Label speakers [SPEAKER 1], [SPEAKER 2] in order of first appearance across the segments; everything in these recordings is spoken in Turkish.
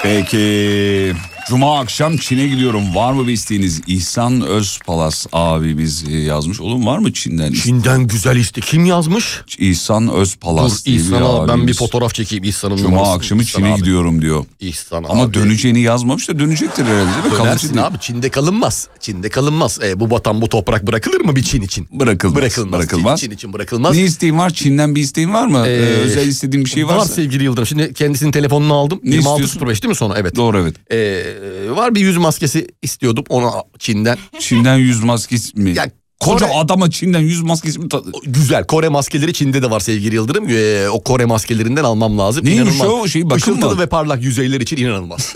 [SPEAKER 1] Peki. Cuma akşam Çin'e gidiyorum. Var mı bir isteğiniz? İhsan Özpalas abimiz yazmış. Oğlum var mı Çin'den?
[SPEAKER 2] Çin'den güzel iste. Kim yazmış?
[SPEAKER 1] İhsan Özpalas.
[SPEAKER 2] Dur İhsan abi, ben bir fotoğraf çekeyim İhsan'ın
[SPEAKER 1] Cuma
[SPEAKER 2] numarasını.
[SPEAKER 1] akşamı
[SPEAKER 2] İhsan
[SPEAKER 1] Çin'e
[SPEAKER 2] abi
[SPEAKER 1] gidiyorum diyor.
[SPEAKER 2] İhsan
[SPEAKER 1] ama
[SPEAKER 2] abi.
[SPEAKER 1] döneceğini yazmamış da dönecektir herhalde değil mi?
[SPEAKER 2] Dönersin abi, Çin'de kalınmaz. Çin'de kalınmaz. Bu vatan bu toprak bırakılır mı bir Çin için?
[SPEAKER 1] Bırakılmaz.
[SPEAKER 2] Çin için bırakılmaz.
[SPEAKER 1] Ne isteğin var? Çin'den bir isteğin var mı? Özel istediğin bir şey varsa.
[SPEAKER 2] Var sevgili Yıldırım. Şimdi kendisinin telefonunu aldım.
[SPEAKER 1] Ne
[SPEAKER 2] 26.05 değil mi sonra? Evet.
[SPEAKER 1] Doğru evet.
[SPEAKER 2] Var bir yüz maskesi istiyordum ona Çin'den.
[SPEAKER 1] Çin'den yüz maskesi mi?
[SPEAKER 2] Ya,
[SPEAKER 1] Koca adama Çin'den yüz maskesi mi?
[SPEAKER 2] Güzel. Kore maskeleri Çin'de de var sevgili Yıldırım. O Kore maskelerinden almam lazım.
[SPEAKER 1] Neymiş
[SPEAKER 2] İnanılmaz.
[SPEAKER 1] o şey, bakım
[SPEAKER 2] Işıltılı
[SPEAKER 1] mı?
[SPEAKER 2] ve parlak yüzeyler için inanılmaz.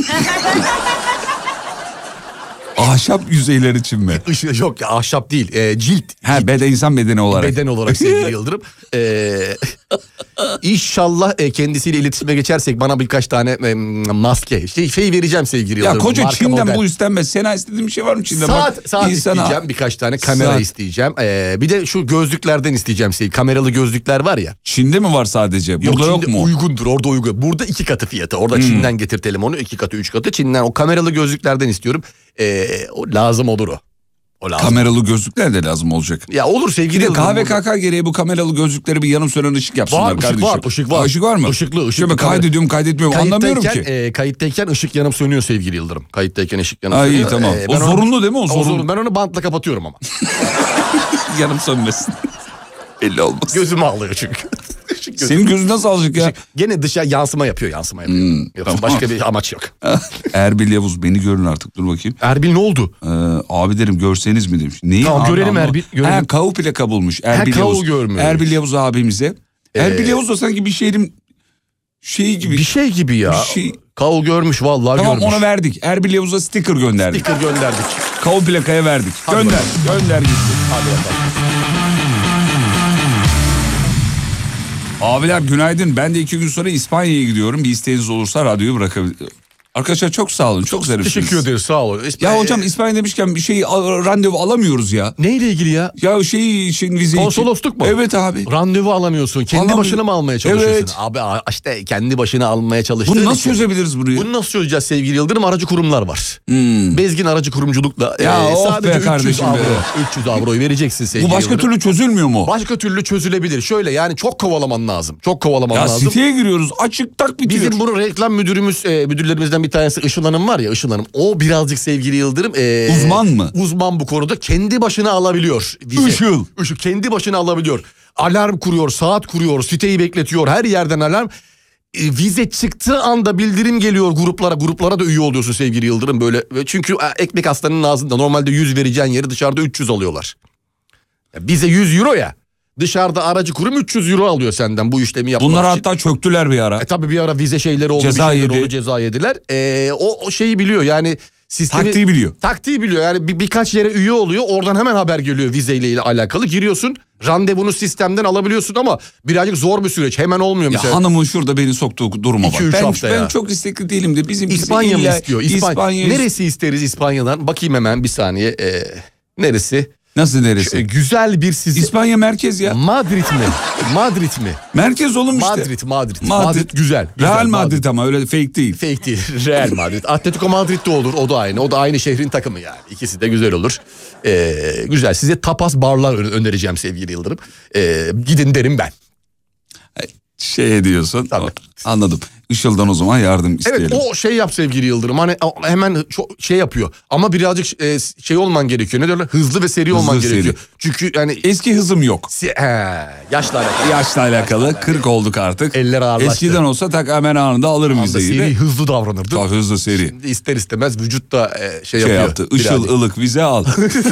[SPEAKER 1] Ahşap yüzeyler için mi?
[SPEAKER 2] Yok ya, ahşap değil. Cilt.
[SPEAKER 1] İnsan bedeni olarak.
[SPEAKER 2] Beden olarak sevgili Yıldırım. İnşallah kendisiyle iletişime geçersek bana birkaç tane maske şey vereceğim sevgili Yıldırım.
[SPEAKER 1] Ya koca
[SPEAKER 2] Marka
[SPEAKER 1] Çin'den
[SPEAKER 2] model.
[SPEAKER 1] bu istenmez. Sena istediğin bir şey var mı Çin'den?
[SPEAKER 2] Saat isteyeceğim, birkaç tane kamera isteyeceğim. Bir de şu gözlüklerden isteyeceğim kameralı gözlükler var ya.
[SPEAKER 1] Çin'de mi var sadece? Burada yok mu?
[SPEAKER 2] Uygundur, orada uygun. Burada 2 katı fiyatı. Orada Çin'den getirtelim onu, 2 katı 3 katı. Çin'den o kameralı gözlüklerden istiyorum. O lazım olur o. O lazım.
[SPEAKER 1] Kameralı gözlükler de lazım olacak.
[SPEAKER 2] Ya olur sevgili
[SPEAKER 1] Yıldırım. KVKK gereği bu kameralı gözlükleri bir yanım sönen ışık yapsınlar
[SPEAKER 2] var,
[SPEAKER 1] kardeşim.
[SPEAKER 2] Işık var.
[SPEAKER 1] Işık var mı?
[SPEAKER 2] Işık.
[SPEAKER 1] Şimdi kaydediyorum kaydetmiyorum anlamıyorum ki.
[SPEAKER 2] Kayıttayken ışık yanım sönüyor sevgili Yıldırım. Kayıttayken ışık yanım
[SPEAKER 1] Ay,
[SPEAKER 2] sönüyor.
[SPEAKER 1] tamam. O zorunlu değil mi? O zorunlu.
[SPEAKER 2] Ben onu bantla kapatıyorum ama.
[SPEAKER 1] Yanım sönmesin. Belli olmaz.
[SPEAKER 2] Gözüm ağlıyor çünkü.
[SPEAKER 1] Senin gözün nasıl alacak ya?
[SPEAKER 2] Gene dışa yansıma yapıyor. Yoksa
[SPEAKER 1] tamam.
[SPEAKER 2] başka bir amaç yok.
[SPEAKER 1] Erbil Yavuz beni görün artık, dur bakayım.
[SPEAKER 2] Erbil ne oldu?
[SPEAKER 1] Abi derim görseniz mi demiş. Neyi?
[SPEAKER 2] Tamam görelim Erbil. Görelim.
[SPEAKER 1] KAV plaka bulmuş Erbil Yavuz.
[SPEAKER 2] Görmüş.
[SPEAKER 1] Erbil Yavuz abimize. Erbil Yavuz da sanki bir şehrin şeyi gibi.
[SPEAKER 2] Bir şey gibi ya. KAV görmüş vallahi
[SPEAKER 1] tamam,
[SPEAKER 2] görmüş.
[SPEAKER 1] ona verdik. Erbil Yavuz'a sticker gönderdik.
[SPEAKER 2] Sticker gönderdik.
[SPEAKER 1] KAV plakaya verdik. Gönder gitsin.
[SPEAKER 2] Hadi bakalım.
[SPEAKER 1] Abiler günaydın. Ben de 2 gün sonra İspanya'ya gidiyorum. Bir isteğiniz olursa radyoyu bırakabilirim. Arkadaşlar çok sağ olun. Çok zarifsiniz.
[SPEAKER 2] Teşekkür ederiz, sağ olun.
[SPEAKER 1] Ya hocam İspanya demişken bir şey randevu alamıyoruz ya.
[SPEAKER 2] Neyle ilgili ya?
[SPEAKER 1] Ya vize için.
[SPEAKER 2] Konsolosluk mu?
[SPEAKER 1] Evet abi.
[SPEAKER 2] Randevu alamıyorsun. Kendi başına mı almaya çalışıyorsun?
[SPEAKER 1] Evet.
[SPEAKER 2] Abi işte kendi başına almaya çalıştığın
[SPEAKER 1] Bunu nasıl çözebiliriz burayı?
[SPEAKER 2] Bunu nasıl çözeceğiz sevgili Yıldırım? Aracı kurumlar var.
[SPEAKER 1] Bezgin
[SPEAKER 2] aracı kurumculukla
[SPEAKER 1] sadece 300
[SPEAKER 2] avroyu vereceksin sevgili
[SPEAKER 1] Bu başka
[SPEAKER 2] Yıldırım.
[SPEAKER 1] türlü çözülmüyor mu?
[SPEAKER 2] Başka türlü çözülebilir. Şöyle yani çok kovalaman lazım. Çok kovalaman lazım.
[SPEAKER 1] Ya siteye giriyoruz. Açık tak bitiyor.
[SPEAKER 2] Bizim bunu reklam müdürlerimizden bir tanesi Işıl Hanım var ya, Işıl Hanım. O birazcık sevgili Yıldırım.
[SPEAKER 1] Uzman mı?
[SPEAKER 2] Uzman bu konuda. Kendi başına alabiliyor.
[SPEAKER 1] Işıl
[SPEAKER 2] kendi başına alabiliyor. Alarm kuruyor, saat kuruyor, siteyi bekletiyor. Her yerden alarm. Vize çıktığı anda bildirim geliyor gruplara da üye oluyorsun sevgili Yıldırım böyle. Çünkü ekmek aslanın ağzında normalde 100 vereceğin yeri dışarıda 300 alıyorlar. Bize 100 euro ya. Dışarıda aracı kurum 300 euro alıyor senden bu işlemi yapmak
[SPEAKER 1] Bunlar
[SPEAKER 2] için.
[SPEAKER 1] hatta çöktüler bir ara.
[SPEAKER 2] Tabii bir ara vize şeyleri oldu, ceza yediler. O şeyi biliyor yani.
[SPEAKER 1] Taktiği biliyor.
[SPEAKER 2] Taktiği biliyor yani birkaç yere üye oluyor, oradan hemen haber geliyor vizeyle alakalı. Giriyorsun, randevunu sistemden alabiliyorsun ama birazcık zor bir süreç, hemen olmuyor mesela.
[SPEAKER 1] Ya hanımın şurada beni soktuğu duruma bak.
[SPEAKER 2] 2-3 hafta
[SPEAKER 1] ben çok istekli değilim de bizim
[SPEAKER 2] İspanya mı istiyor? İspanya. Neresi isteriz İspanya'dan? Bakayım hemen bir saniye. Neresi?
[SPEAKER 1] Nasıl neresi?
[SPEAKER 2] Güzel bir sizi...
[SPEAKER 1] İspanya merkez ya.
[SPEAKER 2] Madrid mi?
[SPEAKER 1] Merkez oğlum işte.
[SPEAKER 2] Madrid güzel.
[SPEAKER 1] Real Madrid ama öyle fake değil.
[SPEAKER 2] Fake değil. Real Madrid. Atletico Madrid de olur. O da aynı. O da aynı şehrin takımı yani. İkisi de güzel olur. Güzel. Size tapas barlar önereceğim sevgili Yıldırım. Gidin derim ben.
[SPEAKER 1] Şey diyorsun.
[SPEAKER 2] Tabii.
[SPEAKER 1] Anladım. Işıl'dan o zaman yardım isteyelim.
[SPEAKER 2] Evet, o şey yap sevgili Yıldırım. Hani hemen şey yapıyor. Ama birazcık şey olman gerekiyor. Ne diyorlar? Hızlı ve seri olman gerekiyor. Çünkü yani
[SPEAKER 1] eski hızım yok.
[SPEAKER 2] Yaşla alakalı.
[SPEAKER 1] 40 olduk artık.
[SPEAKER 2] Eller ağırlaştı.
[SPEAKER 1] Eskiden olsa hemen anında alırım vizeyi.
[SPEAKER 2] Seri hızlı davranırdı.
[SPEAKER 1] Tabii hızlı seri.
[SPEAKER 2] Şimdi ister istemez vücut da şey
[SPEAKER 1] yaptı. Işıl ılık vize al.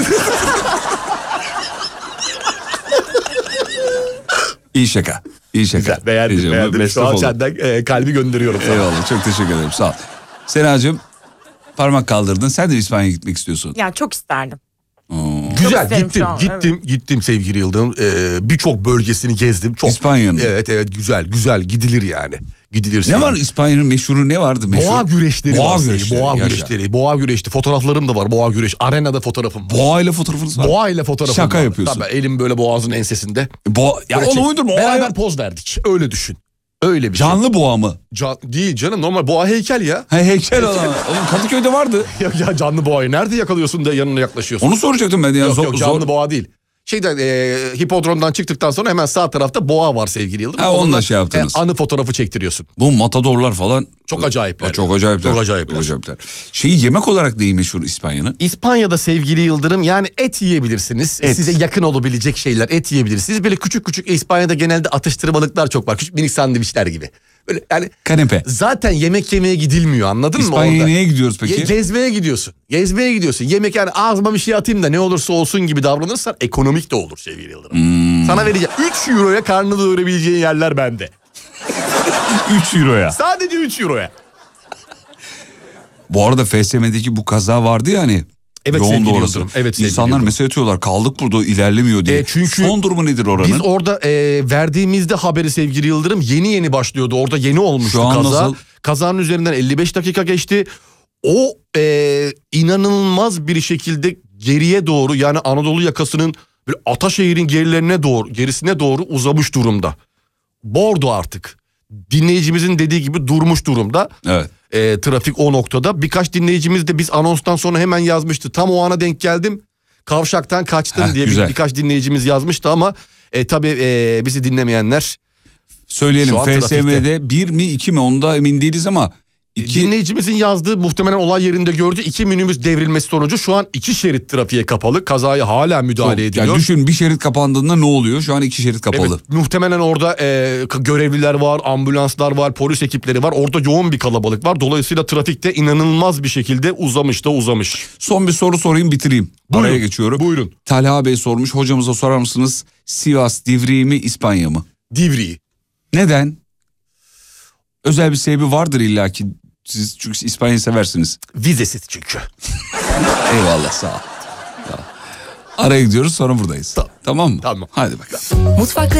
[SPEAKER 1] İyi şaka. İyi şaka.
[SPEAKER 2] Güzel, beğendim. Şu an senden kalbi gönderiyorum sana.
[SPEAKER 1] Eyvallah, çok teşekkür ederim, sağ ol. Senacığım parmak kaldırdın. Sen de İspanya'ya gitmek istiyorsun.
[SPEAKER 3] Ya çok isterdim.
[SPEAKER 2] Güzel, gittim sevgili Yıldırım. Birçok bölgesini gezdim.
[SPEAKER 1] İspanya'nın.
[SPEAKER 2] Evet güzel gidilir yani. Gidilir.
[SPEAKER 1] Ne var İspanya'nın meşhuru, ne vardı meşhur?
[SPEAKER 2] Boğa güreşleri.
[SPEAKER 1] Boğa
[SPEAKER 2] güreşleri. Fotoğraflarım da var, boğa güreş. Arenada fotoğrafım var.
[SPEAKER 1] Boğa ile fotoğrafınız var.
[SPEAKER 2] Boğa ile fotoğrafım
[SPEAKER 1] Şaka
[SPEAKER 2] var.
[SPEAKER 1] yapıyorsun.
[SPEAKER 2] Tabii elim böyle boğazın ensesinde.
[SPEAKER 1] Ya onu uydurma.
[SPEAKER 2] Beraber poz verdik. Öyle düşün. Öyle bir şey.
[SPEAKER 1] Canlı boğa mı?
[SPEAKER 2] Değil canım, normal boğa heykel ya.
[SPEAKER 1] Heykel olan. Oğlum Kadıköy'de vardı.
[SPEAKER 2] Ya canlı boğayı nerede yakalıyorsun da yanına yaklaşıyorsun?
[SPEAKER 1] Onu soracaktım ben de. Yani
[SPEAKER 2] yok canlı boğa değil. Hipodromdan çıktıktan sonra hemen sağ tarafta boğa var sevgili Yıldırım.
[SPEAKER 1] Ha, onunla şey yaptınız.
[SPEAKER 2] Anı fotoğrafı çektiriyorsun.
[SPEAKER 1] Bu matadorlar falan.
[SPEAKER 2] Çok acayipler.
[SPEAKER 1] Çok acayipler.
[SPEAKER 2] Çok acayipler.
[SPEAKER 1] Çok acayipler. Yemek olarak neyi meşhur İspanya'nın?
[SPEAKER 2] İspanya'da sevgili Yıldırım yani et yiyebilirsiniz.
[SPEAKER 1] Et.
[SPEAKER 2] Size yakın olabilecek şeyler, et yiyebilirsiniz. Böyle küçük küçük İspanya'da genelde atıştırmalıklar çok var. Küçük minik sandviçler gibi. Böyle yani
[SPEAKER 1] Kanepe.
[SPEAKER 2] zaten yemek yemeye gidilmiyor, anladın mı orada?
[SPEAKER 1] İspanya'ya neye gidiyoruz peki?
[SPEAKER 2] Gezmeye gidiyorsun. Gezmeye gidiyorsun. Yemek yani ağzıma bir şey atayım da ne olursa olsun gibi davranırsan ekonomik de olur sevgili Yıldırım. Sana vereceğim 3 euroya karnını doyurabileceğin yerler bende.
[SPEAKER 1] 3 euroya.
[SPEAKER 2] Sadece 3 euroya.
[SPEAKER 1] Bu arada FSM'deki bu kaza vardı ya hani.
[SPEAKER 2] Evet
[SPEAKER 1] yoğun
[SPEAKER 2] sevgili
[SPEAKER 1] doğrusu.
[SPEAKER 2] Yıldırım. Evet sevgili
[SPEAKER 1] İnsanlar
[SPEAKER 2] Yıldırım.
[SPEAKER 1] mesaj atıyorlar, kaldık burada ilerlemiyor diye.
[SPEAKER 2] Çünkü
[SPEAKER 1] son durumu nedir oranın?
[SPEAKER 2] Biz orada verdiğimizde haberi sevgili Yıldırım yeni başlıyordu. Orada yeni olmuştu
[SPEAKER 1] Şu an
[SPEAKER 2] kaza.
[SPEAKER 1] nasıl?
[SPEAKER 2] Kazanın üzerinden 55 dakika geçti. O inanılmaz bir şekilde geriye doğru, yani Anadolu yakasının böyle Ataşehir'in gerisine doğru uzamış durumda. Bordo artık. Dinleyicimizin dediği gibi durmuş durumda.
[SPEAKER 1] Evet.
[SPEAKER 2] Trafik o noktada. Birkaç dinleyicimiz de biz anonstan sonra hemen yazmıştı. Tam o ana denk geldim. Kavşaktan kaçtım diye birkaç dinleyicimiz yazmıştı ama tabii bizi dinlemeyenler.
[SPEAKER 1] Söyleyelim,
[SPEAKER 2] Şu an
[SPEAKER 1] FSM'de 1 mi 2 mi onda emin değiliz ama.
[SPEAKER 2] Dinleyicimizin yazdığı, muhtemelen olay yerinde gördü. 2 minibüs devrilmesi sonucu şu an 2 şerit trafiğe kapalı. Kazaya hala müdahale ediliyor.
[SPEAKER 1] Yani düşün, bir şerit kapandığında ne oluyor? Şu an 2 şerit kapalı.
[SPEAKER 2] Evet, muhtemelen orada görevliler var, ambulanslar var, polis ekipleri var. Orada yoğun bir kalabalık var. Dolayısıyla trafikte inanılmaz bir şekilde uzamış.
[SPEAKER 1] Son bir soru sorayım, bitireyim.
[SPEAKER 2] Buyurun,
[SPEAKER 1] Araya geçiyorum.
[SPEAKER 2] buyurun.
[SPEAKER 1] Talha Bey sormuş, hocamıza sorar mısınız? Sivas Divriği mi İspanya mı?
[SPEAKER 2] Divriği.
[SPEAKER 1] Neden? Özel bir sebebi vardır illaki. Siz çünkü İspanya'yı seversiniz.
[SPEAKER 2] Vizesiz çünkü.
[SPEAKER 1] Eyvallah, sağ ol. Araya gidiyoruz, sonra buradayız. Tamam mı?
[SPEAKER 2] Tamam.
[SPEAKER 1] Hadi bakalım.
[SPEAKER 3] Mutfak